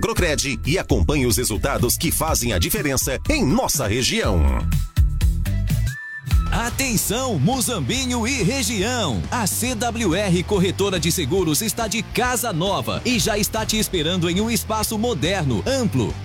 Procred e acompanhe os resultados que fazem a diferença em nossa região. Atenção, Muzambinho e região! A CWR Corretora de Seguros está de casa nova e já está te esperando em um espaço moderno, amplo,